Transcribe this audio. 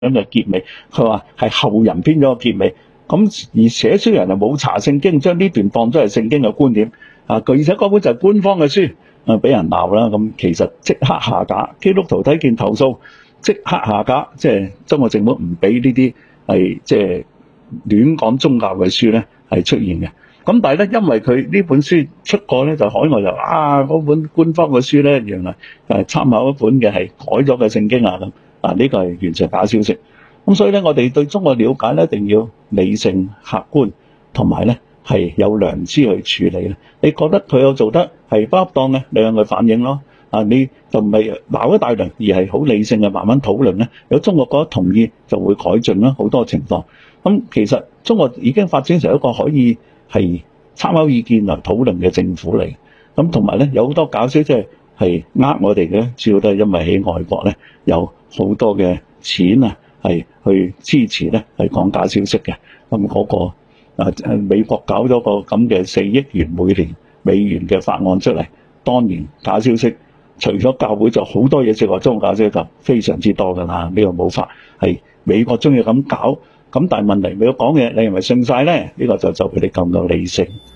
嘅結尾，佢話係後人編咗個結尾。咁而寫書人又冇查聖經，將呢段當作係聖經嘅觀點啊！而且嗰本就係官方嘅書啊，俾人鬧啦。咁其實即刻下架，基督徒睇見投訴，即刻下架，即係中國政府唔俾呢啲係即係亂講宗教嘅書咧係出現嘅。咁但係咧，因為佢呢本書出過咧，就海外就嗰本官方嘅書咧，原來係參考一本嘅係改咗嘅聖經啊咁啊，呢個係完全假消息。咁所以咧，我哋對中國了解咧，一定要理性、客觀，同埋咧係有良知去處理咧。你覺得佢有做得係不恰當嘅，你向佢反映咯。啊，你就唔係鬧一大輪，而係好理性嘅慢慢討論咧。如果中國覺得同意，就會改進啦。好多情況。咁其實中國已經發展成一個可以係參考意見來討論嘅政府嚟。咁同埋咧，有好多搞笑即係我哋嘅，主要都係因為喺外國咧有好多嘅錢啊。係去支持咧，係講假消息嘅。咁嗰個美國搞咗個咁嘅4億元每年美元嘅法案出嚟，當然假消息除咗教會就好多嘢，即係話中國假消息就非常之多㗎啦。呢個冇法係美國中意咁搞，咁但係問題美國講嘅，你係咪信晒咧？呢個就佢哋咁嘅理性。